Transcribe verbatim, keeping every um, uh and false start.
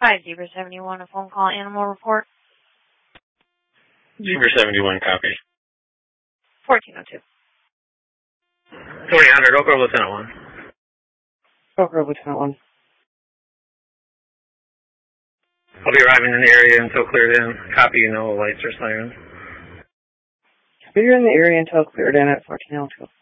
Hi, Zebra seventy-one, a phone call animal report. Zebra seventy-one, copy. fourteen oh two. twenty hundred, Oak Grove, Lieutenant one. Oak Grove, Lieutenant one. I'll be arriving in the area until cleared in. Copy, no lights or sirens. Copy, you're in the area until cleared in at fourteen oh two.